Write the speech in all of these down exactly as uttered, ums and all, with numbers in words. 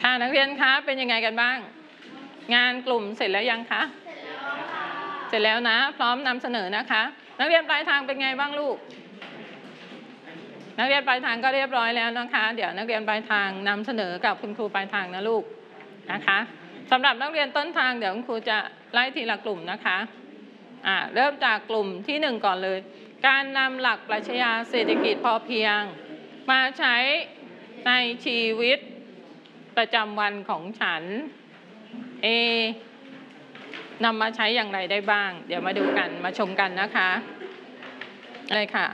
ค่ะนักเรียนคะเป็นยังไงกันบ้างงานกลุ่มเสร็จแล้วยังคะเสร็จแล้วนะพร้อมนำเสนอนะคะนักเรียนปลายทางเป็นไงบ้างลูกนักเรียนปลายทางก็เรียบร้อยแล้วนะคะเดี๋ยวนักเรียนปลายทางนำเสนอกับคุณครูปลายทางนะลูกนะคะสำหรับนักเรียนต้นทางเดี๋ยวคุณครูจะไล่ทีละกลุ่มนะคะอ่าเริ่มจากกลุ่มที่หนึ่งก่อนเลยการนำหลักปรัชญาเศรษฐกิจพอเพียงมาใช้ในชีวิตประจำวันของฉันเอนำมาใช้อย่างไรได้บ้างเดี๋ยวมาดูกันมาชมกันนะคะอะไรค่ะ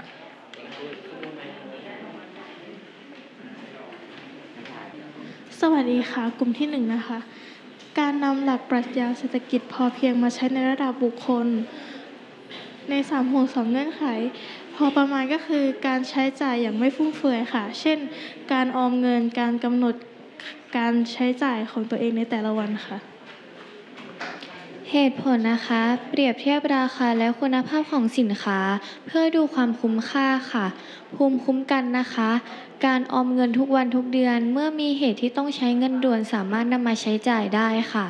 สวัสดีค่ะกลุ่มที่หนึ่งนะคะการนำหลักปรัชญาเศรษฐกิจพอเพียงมาใช้ในระดับบุคคลในสามห่วงสองเงื่อนไขพอประมาณก็คือการใช้จ่ายอย่างไม่ฟุ่มเฟือยค่ะเช่นการออมเงินการกำหนดการใช้จ่ายของตัวเองในแต่ละวันค่ะเหตุผลนะคะเปรียบเทียบราคาและคุณภาพของสินค้าเพื่อดูความคุ้มค่าค่ะภูมิคุ้มกันนะคะการออมเงินทุกวันทุกเดือนเมื่อมีเหตุที่ต้องใช้เงินด่วนสามารถนำมาใช้จ่ายได้ค่ะ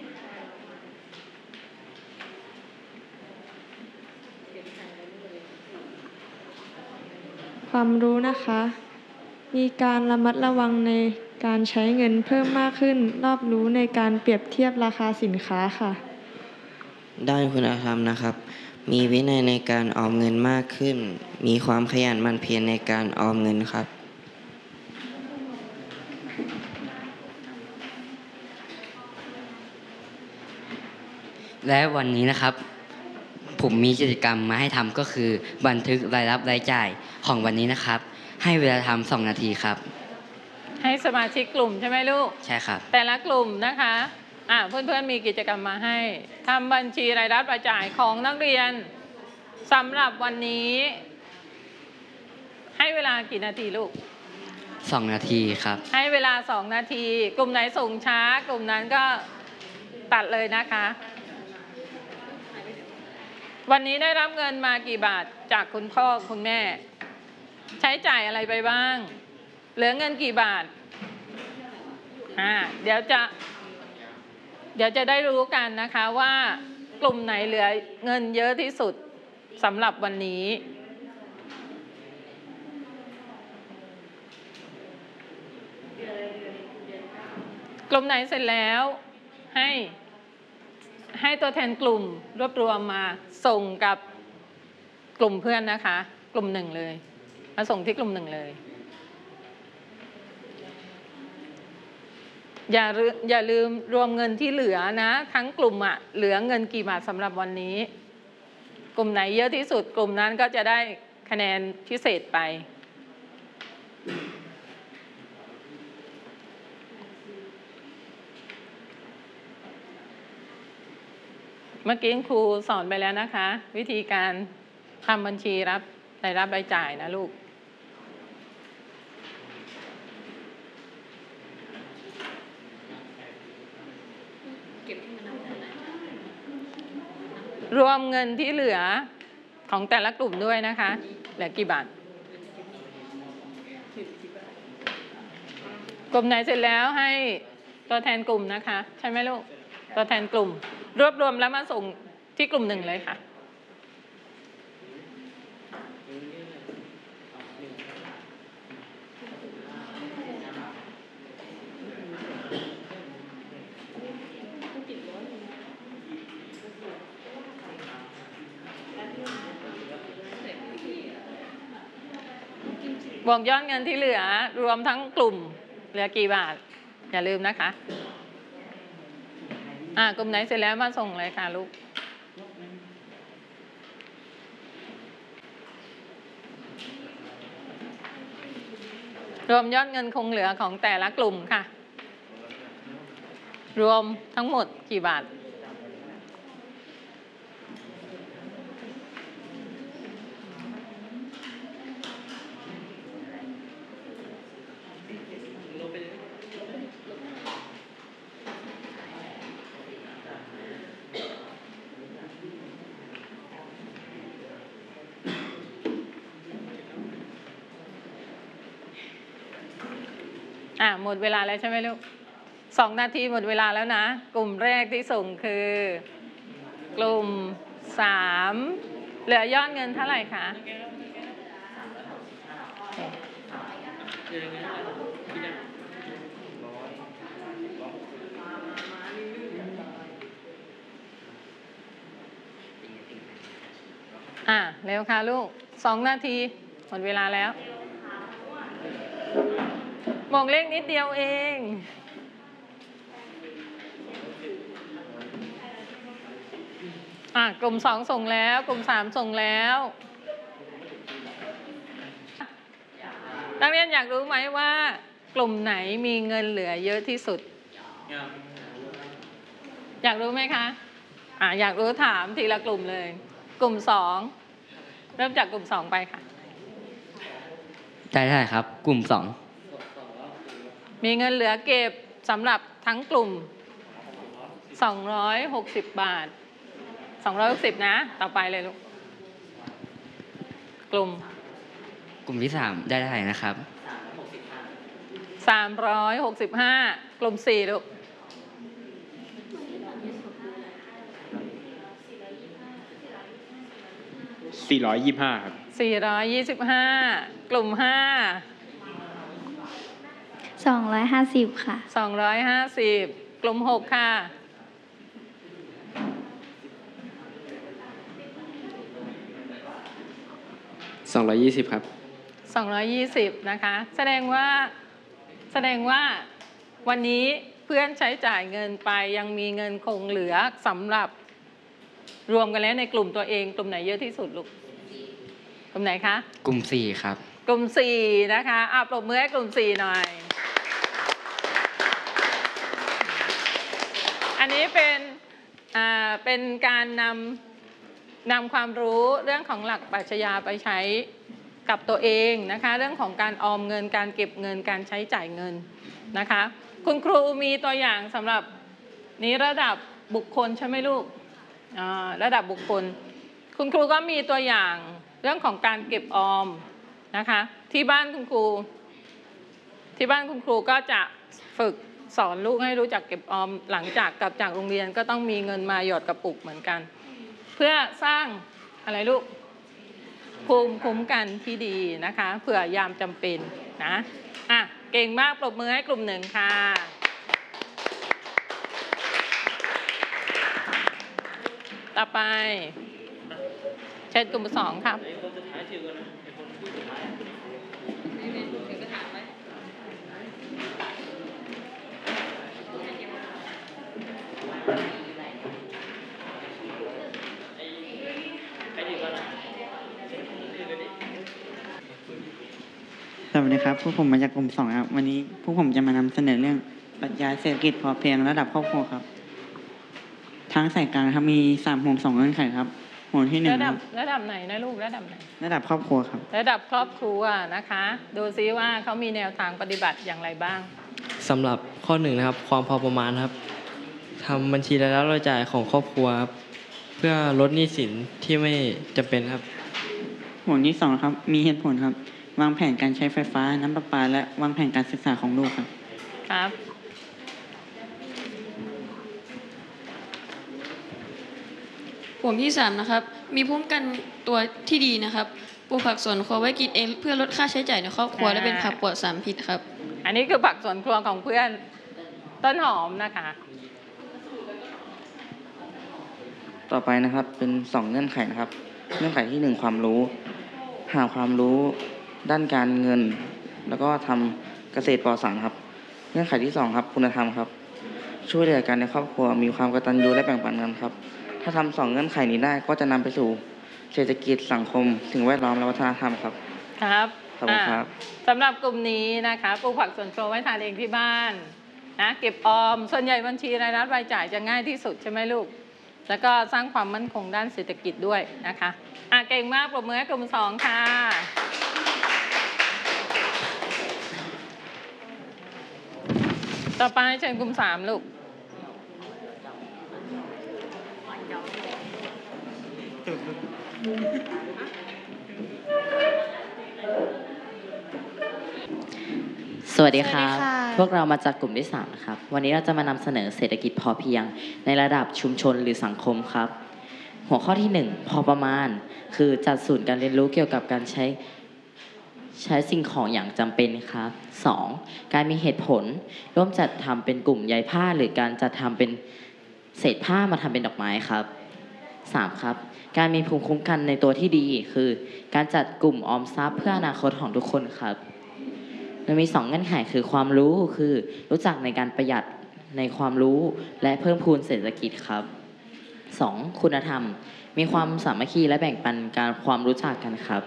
ความรู้นะคะมีการระมัดระวังในการใช้เงินเพิ่มมากขึ้นรอบรู้ในการเปรียบเทียบราคาสินค้าค่ะด้านคุณธรรมนะครับมีวินัยในการออมเงินมากขึ้นมีความขยันหมั่นเพียรในการออมเงินครับและวันนี้นะครับผมมีกิจกรรมมาให้ทำก็คือบันทึกรายรับรายจ่ายของวันนี้นะครับให้เวลาทำสองนาทีครับให้สมาชิกกลุ่มใช่ไหมลูกใช่ครับแต่ละกลุ่มนะคะอ่าเพื่อนๆมีกิจกรรมมาให้ทำบัญชีรายรับรายจ่ายของนักเรียนสำหรับวันนี้ให้เวลากี่นาทีลูกสองนาทีครับให้เวลาสองนาทีกลุ่มไหนส่งช้ากลุ่มนั้นก็ตัดเลยนะคะวันนี้ได้รับเงินมากี่บาทจากคุณพ่อคุณแม่ใช้จ่ายอะไรไปบ้างเหลือเงินกี่บาทอ่าเดี๋ยวจะเดี๋ยวจะได้รู้กันนะคะว่ากลุ่มไหนเหลือเงินเยอะที่สุดสำหรับวันนี้กลุ่มไหนเสร็จแล้วให้ให้ตัวแทนกลุ่มรวบรวมมาส่งกับกลุ่มเพื่อนนะคะกลุ่มหนึ่งเลยมาส่งที่กลุ่มหนึ่งเลยอย่าอย่าลืมรวมเงินที่เหลือนะทั้งกลุ่มอะเหลือเงินกี่บาทสำหรับวันนี้กลุ่มไหนเยอะที่สุดกลุ่มนั้นก็จะได้คะแนนพิเศษไปเมื่อกี้ครูสอนไปแล้วนะคะวิธีการทำบัญชีรับรายรับรายจ่ายนะลูกรวมเงินที่เหลือของแต่ละกลุ่มด้วยนะคะเหลือกี่บาทกลุ่มไหนเสร็จแล้วให้ตัวแทนกลุ่มนะคะใช่ไหมลูกตัวแทนกลุ่มรวบรวมแล้วมาส่งที่กลุ่มหนึ่งเลยค่ะบวกยอดเงินที่เหลือรวมทั้งกลุ่มเหลือกี่บาทอย่าลืมนะคะอ่ากลุ่มไหนเสร็จแล้วมาส่งเลยค่ะลูกรวมยอดเงินคงเหลือของแต่ละกลุ่มค่ะรวมทั้งหมดกี่บาทอ่ะหมดเวลาแล้วใช่ไหมลูกสองนาทีหมดเวลาแล้วนะ กลุ่มแรกที่ส่งคือ กลุ่มสามเหลือยอดเงินเท่าไหร่คะอ่ะเร็วค่ะลูกสองนาทีหมดเวลาแล้วมองเลขนิดเดียวเองอ่ะกลุ่มสองส่งแล้วกลุ่มสามส่งแล้วนักเรียนอยากรู้ไหมว่ากลุ่มไหนมีเงินเหลือเยอะที่สุดอยากรู้ไหมคะอ่ะอยากรู้ถามทีละกลุ่มเลยกลุ่มสองเริ่มจากกลุ่มสองไปค่ะได้ได้ครับกลุ่มสองมีเงินเหลือเก็บสำหรับทั้งกลุ่มสองร้อยหกสิบบาทสองร้อยหกสิบนะต่อไปเลยลูกกลุ่มกลุ่มที่สามได้เท่าไหร่นะครับสามร้อยหกสิบห้ากลุ่มสี่ลูกสี่ร้อยยี่สิบห้าครับสี่ร้อยยี่สิบห้ากลุ่มห้าสองร้อยห้าสิบค่ะสองร้อยห้าสิบกลุ่มหกค่ะสองร้อยยี่สิบครับสองร้อยยี่สิบนะคะแสดงว่าแสดงว่าวันนี้เพื่อนใช้จ่ายเงินไปยังมีเงินคงเหลือสำหรับรวมกันแล้วในกลุ่มตัวเองกลุ่มไหนเยอะที่สุดลูกกลุ่มไหนคะกลุ่มสี่ครับกลุ่มสี่นะคะอ่ะปรบมือให้กลุ่มสี่หน่อยอันนี้เป็นอ่าเป็นการนำนำความรู้เรื่องของหลักปรัชญาไปใช้กับตัวเองนะคะเรื่องของการออมเงินการเก็บเงินการใช้จ่ายเงินนะคะคุณครูมีตัวอย่างสำหรับนี้ระดับบุคคลใช่ไหมลูกระดับบุคคลคุณครูก็มีตัวอย่างเรื่องของการเก็บออมนะคะที่บ้านคุณครูที่บ้านคุณครูก็จะฝึกสอนลูกให้รู้จักเก็บออมหลังจากกลับจากโรงเรียนก็ต้องมีเงินมาหยอดกระปุกเหมือนกันเพื่อสร้างอะไรลูกภูมิคุ้มกันที่ดีนะคะเผื่อยามจำเป็นนะอ่ะเก่งมากปรบมือให้กลุ่มหนึ่งค่ะต่อไปเชิญกลุ่มสองครับสวัสดีครับพวกผมมาจากกลุ่มสองครับวันนี้พวกผมจะมานำเสนอเรื่องปรัชญาเศรษฐกิจพอเพียงระดับครอบครัวครับทั้งสายกลางครับมีสามห่วงสองเงื่อนไขครับห่วงที่หนึ่งระดับระดับไหนนะลูกระดับไหนระดับครอบครัวครับระดับครอบครัวนะคะดูซิว่าเขามีแนวทางปฏิบัติอย่างไรบ้างสำหรับข้อหนึ่งนะครับความพอประมาณครับทำบัญชีรายรับรายจ่ายของครอบครัวครับเพื่อลดหนี้สินที่ไม่จำเป็นครับห่วงที่สองครับมีเหตุผลครับวางแผนการใช้ไฟฟ้าน้ำประปาและวางแผนการศึกษาของลูกครับครับห่วงที่สามนะครับมีภูมิกันตัวที่ดีนะครับปลูกผักสวนครัวไว้กินเองเพื่อลดค่าใช้จ่ายในครอบครัวและเป็นผักปลอดสารพิษครับอันนี้คือผักสวนครัวของเพื่อนต้นหอมนะคะต่อไปนะครับเป็นสองเงื่อนไขนะครับเงื่อนไขที่หนึ่งความรู้หาความรู้ด้านการเงินแล้วก็ทำเกษตรปลอดสารครับเงื่อนไขที่สองครับคุณธรรมครับช่วยเหลือกันในครอบครัวมีความกตัญญูและแบ่งปันกันครับถ้าทำสองเงื่อนไขนี้ได้ก็จะนำไปสู่เศรษฐกิจสังคมสิ่งแวดล้อมและวัฒนธรรมครับครับขอบคุณครับสำหรับกลุ่มนี้นะคะปลูกผักสวนครัวไว้ทานเองที่บ้านนะเก็บออมส่วนใหญ่บัญชีรายรับรายจ่ายจะง่ายที่สุดใช่ไหมลูกแล้วก็สร้างความมั่นคงด้านเศรษฐกิจด้วยนะคะอ่ะเก่งมากปรบมือให้กลุ่มสองค่ะต่อไปเชิญกลุ่มสามลูกสวัสดีครับพวกเรามาจากกลุ่มที่สามนะครับวันนี้เราจะมานำเสนอเศรษฐกิจพอเพียงในระดับชุมชนหรือสังคมครับหัวข้อที่หนึ่งพอประมาณคือจัดศูนย์การเรียนรู้เกี่ยวกับการใช้ใช้สิ่งของอย่างจำเป็นครับสองการมีเหตุผลร่วมจัดทำเป็นกลุ่มใยผ้าหรือการจัดทำเป็นเศษผ้ามาทำเป็นดอกไม้ครับสามครับการมีภูมิคุ้มกันในตัวที่ดีคือการจัดกลุ่มออมทรัพย์เพื่ออนาคตของทุกคนครับมันมีสองเงื่อนไขคือความรู้คือรู้จักในการประหยัดในความรู้และเพิ่มพูนเศรษฐกิจครับสองคุณธรรมมีความสามัคคีและแบ่งปันการความรู้จักกันครับ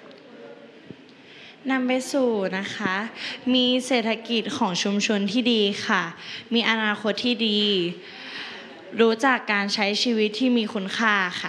นำไปสู่นะคะมีเศรษฐกิจของชุมชนที่ดีค่ะมีอนาคตที่ดีรู้จักการใช้ชีวิตที่มีคุณค่าค่ะ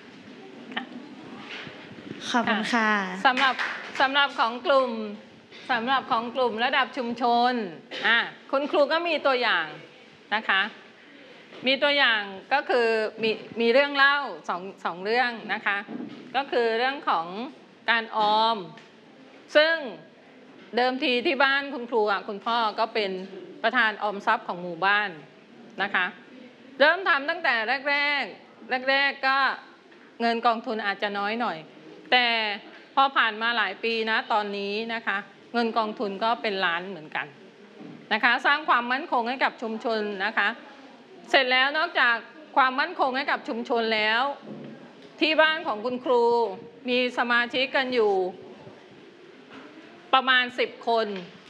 ขอบคุณค่ะสำหรับสำหรับของกลุ่มสำหรับของกลุ่มระดับชุมชนอ่ะคุณครูก็มีตัวอย่างนะคะมีตัวอย่างก็คือมีมีเรื่องเล่าสองสองเรื่องนะคะก็คือเรื่องของการออมซึ่งเดิมทีที่บ้านคุณครูอ่ะคุณพ่อก็เป็นประธานออมทรัพย์ของหมู่บ้านนะคะเริ่มทำตั้งแต่แรกๆแรกๆก็เงินกองทุนอาจจะน้อยหน่อยแต่พอผ่านมาหลายปีนะตอนนี้นะคะเงินกองทุนก็เป็นล้านเหมือนกันนะคะสร้างความมั่นคงให้กับชุมชนนะคะเสร็จแล้วนอกจากความมั่นคงให้กับชุมชนแล้วที่บ้านของคุณครูมีสมาชิกกันอยู่ประมาณสิบคน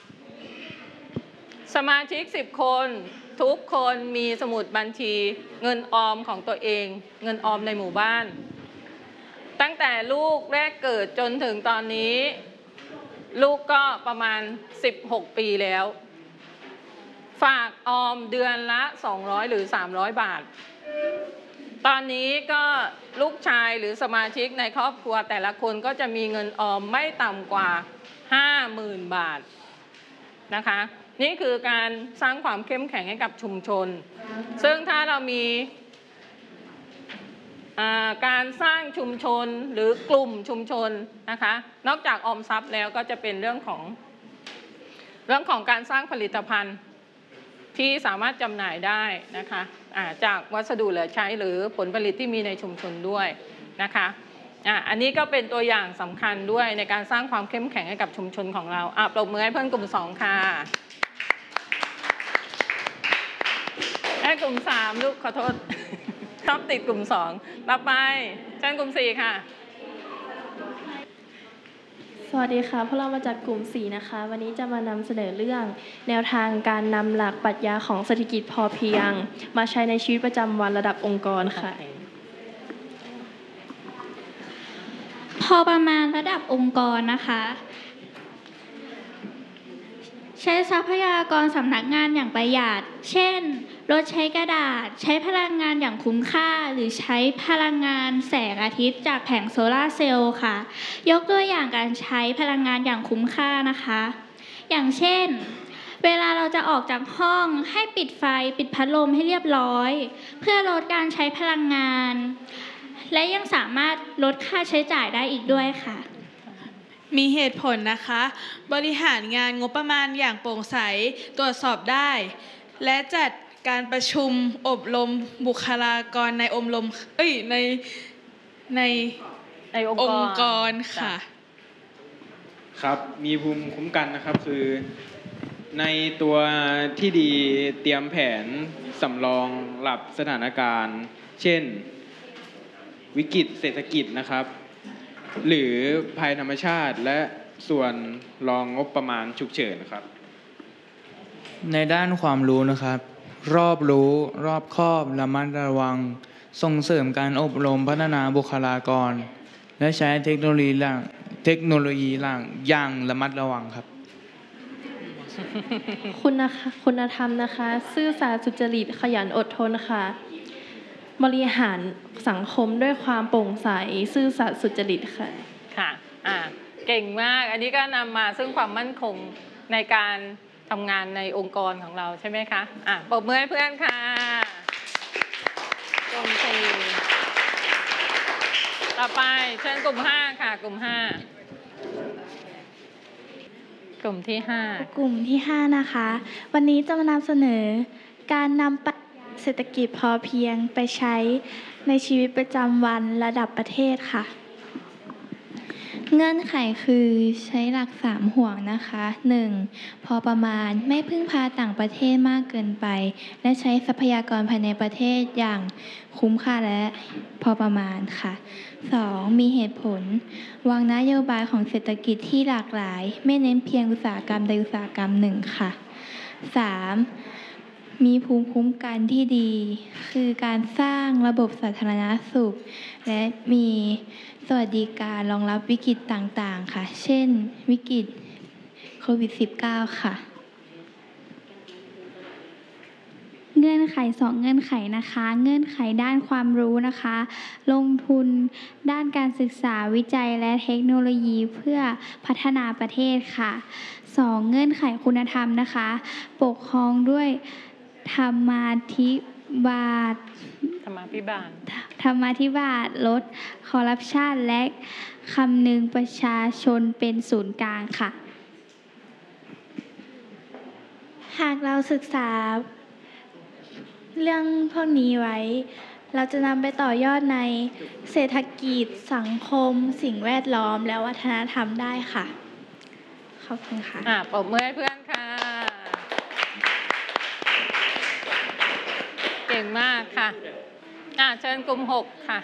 สมาชิกสิบคนทุกคนมีสมุดบัญชีเงินออมของตัวเองเงินออมในหมู่บ้านตั้งแต่ลูกแรกเกิดจนถึงตอนนี้ลูกก็ประมาณสิบหกปีแล้วฝากออมเดือนละสองร้อยหรือสามร้อยบาทตอนนี้ก็ลูกชายหรือสมาชิกในครอบครัวแต่ละคนก็จะมีเงินออมไม่ต่ำกว่า ห้าหมื่น บาทนะคะนี่คือการสร้างความเข้มแข็งให้กับชุมชนซึ่งถ้าเรามีการสร้างชุมชนหรือกลุ่มชุมชนนะคะนอกจากออมทรัพย์แล้วก็จะเป็นเรื่องของเรื่องของการสร้างผลิตภัณฑ์ที่สามารถจำหน่ายได้นะคะจากวัสดุเหลือใช้หรือผลผลิตที่มีในชุมชนด้วยนะคะอันนี้ก็เป็นตัวอย่างสำคัญด้วยในการสร้างความเข้มแข็งให้กับชุมชนของเราอ่ะปรบมือให้เพื่อนกลุ่มสองค่ะให้กลุ่มสามลูกขอโทษชอบติดกลุ่มสองต่อไปเชิญกลุ่มสี่ค่ะสวัสดีค่ะพวกเรามาจากกลุ่มสี่นะคะวันนี้จะมานำเสนอเรื่องแนวทางการนำหลักปรัชญาของเศรษฐกิจพอเพียงมาใช้ในชีวิตประจำวันระดับองค์กรค่ะพอประมาณระดับองค์กรนะคะใช้ทรัพยากรสำนักงานอย่างประหยัดเช่นลดใช้กระดาษใช้พลังงานอย่างคุ้มค่าหรือใช้พลังงานแสงอาทิตย์จากแผงโซลาร์เซลล์ค่ะยกตัวอย่างการใช้พลังงานอย่างคุ้มค่านะคะอย่างเช่นเวลาเราจะออกจากห้องให้ปิดไฟปิดพัดลมให้เรียบร้อยเพื่อลดการใช้พลังงานและยังสามารถลดค่าใช้จ่ายได้อีกด้วยค่ะมีเหตุผลนะคะบริหารงานงบประมาณอย่างโปร่งใสตรวจสอบได้และจัดการประชุมอบรมบุคลากรในอบรมเอ้ยในในในองค์กรค่ะครับมีภูมิคุ้มกันนะครับคือในตัวที่ดีเตรียมแผนสำรองรับสถานการณ์เช่นวิกฤตเศรษฐกิจนะครับหรือภัยธรรมชาติและส่วนรองงบประมาณฉุกเฉินครับในด้านความรู้นะครับรอบรู้รอบคอบระมัดระวังส่งเสริมการอบรมพัฒนาบุคลากรและใช้เทคโนโลยีหลังเทคโนโลยีหลังอย่างระมัดระวังครับคุณคุณธรรมนะคะซื่อสัตย์สุจริตขยันอดทนค่ะบริหารสังคมด้วยความโปร่งใสซื่อสัตย์สุจริตค่ะค่ะอ่าเก่งมากอันนี้ก็นำมาซึ่งความมั่นคงในการทำงานในองค์กรของเราใช่ไหมคะอ่ะปรบมือให้เพื่อนค่ะกลุ่มสี่ต่อไปเชิญกลุ่มห้าค่ะกลุ่มห้ากกลุ่มที่ห้ากลุ่มที่ห้านะคะ วันนี้จะมานำเสนอการนำปรัชญาเศรษฐกิจพอเพียงไปใช้ในชีวิตประจำวันระดับประเทศค่ะเงื่อนไขคือใช้หลักสามห่วงนะคะหนึ่งพอประมาณไม่พึ่งพาต่างประเทศมากเกินไป และใช้ทรัพยากรภายในประเทศอย่างคุ้มค่าและพอประมาณค่ะสองมีเหตุผลวางนโยบายของเศรษฐกิจที่หลากหลายไม่เน้นเพียงอุตสาหกรรมใดอุตสาหกรรมหนึ่งค่ะสามมีภูมิคุ้มกันที่ดี คือการสร้างระบบสาธารณสุข และมีสวัสดิการรองรับวิกฤตต่างๆค่ะ เช่น วิกฤตโควิด สิบเก้า ค่ะเงื่อนไขสองเงื่อนไขนะคะ เงื่อนไขด้านความรู้นะคะ ลงทุนด้านการศึกษาวิจัยและเทคโนโลยีเพื่อพัฒนาประเทศค่ะสองเงื่อนไขคุณธรรมนะคะ ปกครองด้วยธรรมาธิบาตธรรมาภิบาลธรรมาธิบาตลดคอร์รัปชันและคำนึงประชาชนเป็นศูนย์กลางค่ะหากเราศึกษาเรื่องพวกนี้ไว้ เราจะนำไปต่อยอดในเศรษฐกิจสังคม สิ่งแวดล้อมและวัฒนธรรมได้ค่ะ ขอบคุณค่ะอ่าปรบมือให้เพื่อนค่ะ เก่งมากค่ะอ่าเชิญกลุ่มหกค่ะ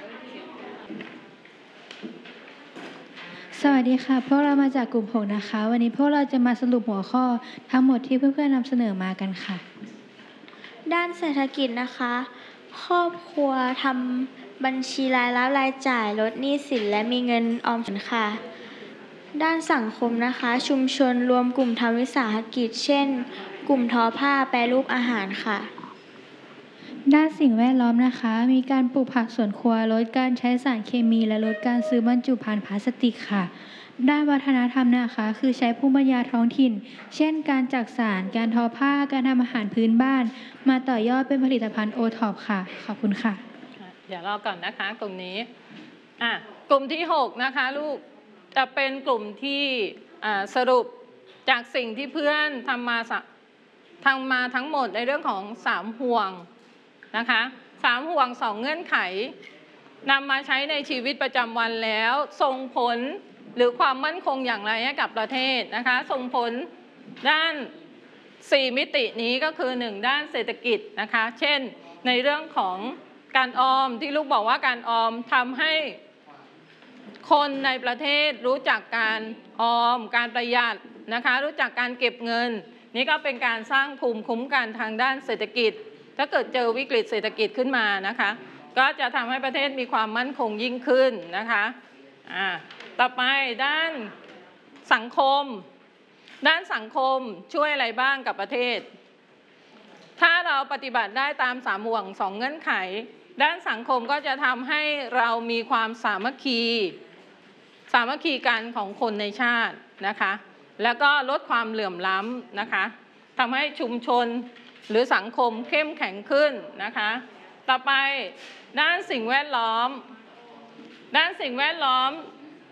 สวัสดีค่ะ พวกเรามาจากกลุ่มหกนะคะ วันนี้พวกเราจะมาสรุปหัวข้อทั้งหมดที่เพื่อนๆนำเสนอมากันค่ะด้านเศรษฐกิจนะคะ ครอบครัวทำบัญชีรายรับรายจ่ายลดหนี้สินและมีเงินออมสินค่ะ ด้านสังคมนะคะ ชุมชนรวมกลุ่มทำวิสาหกิจ เช่น กลุ่มทอผ้าแปรรูปอาหารค่ะด้านสิ่งแวดล้อมนะคะ มีการปลูกผักสวนครัวลดการใช้สารเคมีและลดการซื้อบรรจุภัณฑ์พลาสติกค่ะ ด้านวัฒนธรรมนะคะ คือใช้ภูมิปัญญาท้องถิ่น เช่น การจักสานการทอผ้าการทำอาหารพื้นบ้าน มาต่อยอดเป็นผลิตภัณฑ์โอท็อปค่ะ ขอบคุณค่ะเดี๋ยวรอก่อนนะคะกลุ่มนี้อ่ะกลุ่มที่หกนะคะลูกจะเป็นกลุ่มที่อ่าสรุปจากสิ่งที่เพื่อนทำมาสะทำมาทั้งหมดในเรื่องของสามห่วงนะคะสามห่วงสองเงื่อนไขนำมาใช้ในชีวิตประจำวันแล้วส่งผลหรือความมั่นคงอย่างไรให้กับประเทศนะคะส่งผลด้านสี่มิตินี้ก็คือหนึ่งด้านเศรษฐกิจนะคะเช่นในเรื่องของการออมที่ลูกบอกว่าการออมทำให้คนในประเทศรู้จักการออมการประหยัดนะคะรู้จักการเก็บเงินนี่ก็เป็นการสร้างภูมิคุ้มกันทางด้านเศรษฐกิจถ้าเกิดเจอวิกฤตเศรษฐกิจขึ้นมานะคะก็จะทำให้ประเทศมีความมั่นคงยิ่งขึ้นนะคะอ่าต่อไปด้านสังคมด้านสังคมช่วยอะไรบ้างกับประเทศถ้าเราปฏิบัติได้ตามสามห่วงสองเงื่อนไขด้านสังคมก็จะทำให้เรามีความสามัคคีสามัคคีกันของคนในชาตินะคะแล้วก็ลดความเหลื่อมล้ำนะคะทำให้ชุมชนหรือสังคมเข้มแข็งขึ้นนะคะต่อไปด้านสิ่งแวดล้อมด้านสิ่งแวดล้อม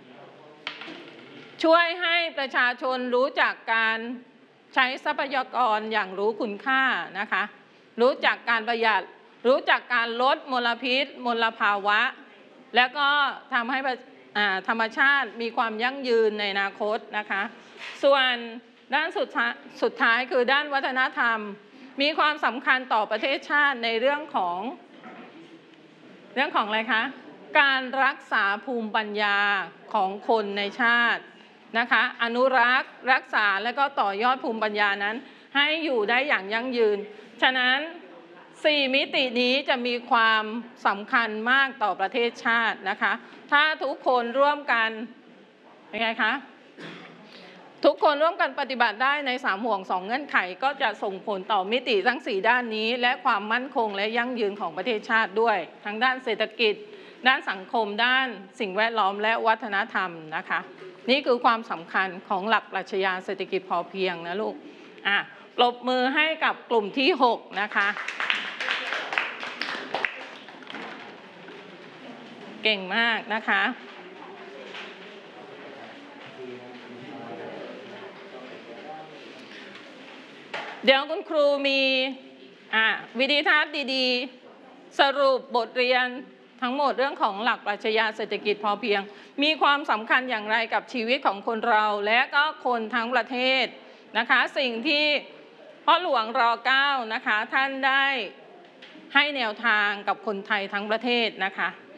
ช่วยให้ประชาชนรู้จักการใช้ทรัพยากรอย่างรู้คุณค่านะคะรู้จักการประหยัดรู้จักการลดมลพิษมลภาวะแล้วก็ทำให้ธรรมชาติมีความยั่งยืนในอนาคตนะคะส่วนด้านสุดท้ายสุดท้ายคือด้านวัฒนธรรมมีความสำคัญต่อประเทศชาติในเรื่องของเรื่องของอะไรคะการรักษาภูมิปัญญาของคนในชาตินะคะอนุรักษ์รักษาและก็ต่อยอดภูมิปัญญานั้นให้อยู่ได้อย่างยั่งยืนฉะนั้นสี่มิตินี้จะมีความสำคัญมากต่อประเทศชาตินะคะถ้าทุกคนร่วมกันเป็นไงคะทุกคนร่วมกันปฏิบัติได้ในสามห่วงสองเงื่อนไขก็จะส่งผลต่อมิติทั้งสี่ด้านนี้และความมั่นคงและยั่งยืนของประเทศชาติด้วยทั้งด้านเศรษฐกิจด้านสังคมด้านสิ่งแวดล้อมและวัฒนธรรมนะคะนี่คือความสำคัญของหลักปรัชญาเศรษฐกิจพอเพียงนะลูกอ่ะปรบมือให้กับกลุ่มที่หกนะคะเก่งมากนะคะเดี๋ยวคุณครูมีอ่าวิดีทัศน์ดีๆสรุปบทเรียนทั้งหมดเรื่องของหลักปรัชญาเศรษฐกิจพอเพียงมีความสำคัญอย่างไรกับชีวิตของคนเราและก็คนทั้งประเทศนะคะสิ่งที่พ่อหลวงรอเก้านะคะท่านได้ให้แนวทางกับคนไทยทั้งประเทศนะคะ